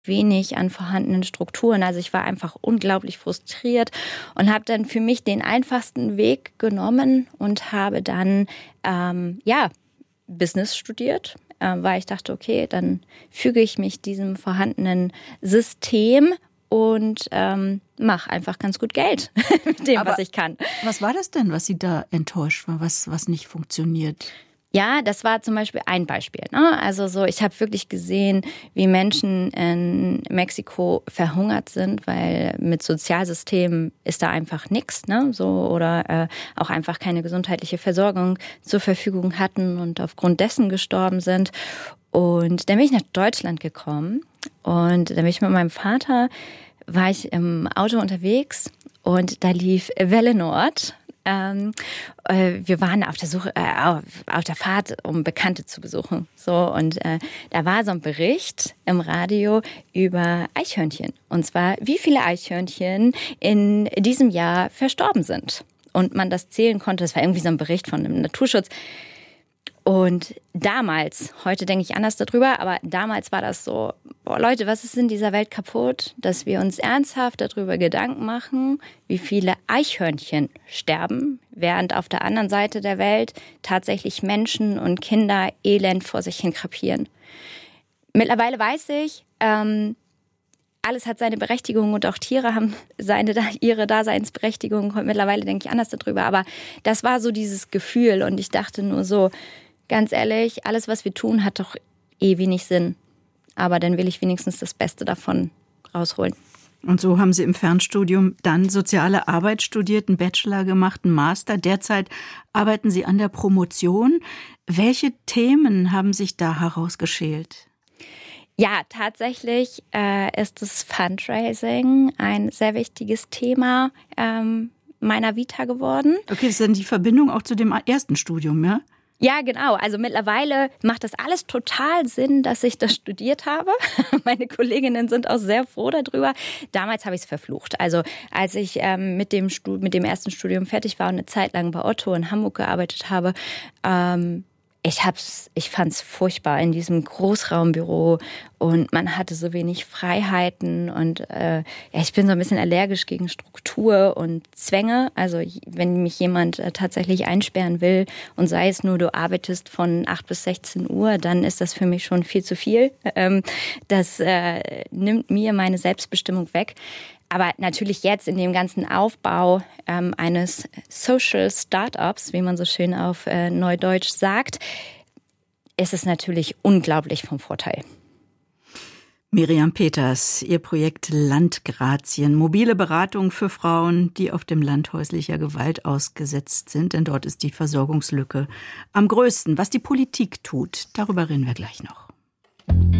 wenig an vorhandenen Strukturen. Also ich war einfach unglaublich frustriert und habe dann für mich den einfachsten Weg genommen und habe dann Business studiert, weil ich dachte, okay, dann füge ich mich diesem vorhandenen System und mache einfach ganz gut Geld mit dem, was ich kann. Was war das denn, was Sie da enttäuscht war, was nicht funktioniert? Ja, das war zum Beispiel ein Beispiel. Ne? Also so, ich habe wirklich gesehen, wie Menschen in Mexiko verhungert sind, weil mit Sozialsystemen ist da einfach nichts, ne? So, oder auch einfach keine gesundheitliche Versorgung zur Verfügung hatten und aufgrund dessen gestorben sind. Und dann bin ich nach Deutschland gekommen und dann bin ich mit meinem Vater, war ich im Auto unterwegs und da lief Welle Nord. Wir waren auf der Suche, auf der Fahrt, um Bekannte zu besuchen. So, und da war so ein Bericht im Radio über Eichhörnchen. Und zwar, wie viele Eichhörnchen in diesem Jahr verstorben sind. Und man das zählen konnte. Das war irgendwie so ein Bericht von dem Naturschutz. Und damals, heute denke ich anders darüber, aber damals war das so, boah Leute, was ist in dieser Welt kaputt, dass wir uns ernsthaft darüber Gedanken machen, wie viele Eichhörnchen sterben, während auf der anderen Seite der Welt tatsächlich Menschen und Kinder elend vor sich hin krepieren. Mittlerweile weiß ich, alles hat seine Berechtigung und auch Tiere haben ihre Daseinsberechtigung. Mittlerweile denke ich anders darüber, aber das war so dieses Gefühl und ich dachte nur so, ganz ehrlich, alles, was wir tun, hat doch wenig Sinn. Aber dann will ich wenigstens das Beste davon rausholen. Und so haben Sie im Fernstudium dann Soziale Arbeit studiert, einen Bachelor gemacht, einen Master. Derzeit arbeiten Sie an der Promotion. Welche Themen haben sich da herausgeschält? Ja, tatsächlich ist das Fundraising ein sehr wichtiges Thema meiner Vita geworden. Okay, das ist dann die Verbindung auch zu dem ersten Studium, ja? Ja, genau. Also mittlerweile macht das alles total Sinn, dass ich das studiert habe. Meine Kolleginnen sind auch sehr froh darüber. Damals habe ich es verflucht. Also als ich mit dem ersten Studium fertig war und eine Zeit lang bei Otto in Hamburg gearbeitet habe, ich fand's furchtbar in diesem Großraumbüro und man hatte so wenig Freiheiten und ich bin so ein bisschen allergisch gegen Struktur und Zwänge. Also wenn mich jemand tatsächlich einsperren will und sei es nur, du arbeitest von 8 bis 16 Uhr, dann ist das für mich schon viel zu viel. Das nimmt mir meine Selbstbestimmung weg. Aber natürlich jetzt in dem ganzen Aufbau eines Social Startups, wie man so schön auf Neudeutsch sagt, ist es natürlich unglaublich vom Vorteil. Miriam Peters, Ihr Projekt Landgrazien, mobile Beratung für Frauen, die auf dem Land häuslicher Gewalt ausgesetzt sind, denn dort ist die Versorgungslücke am größten. Was die Politik tut, darüber reden wir gleich noch.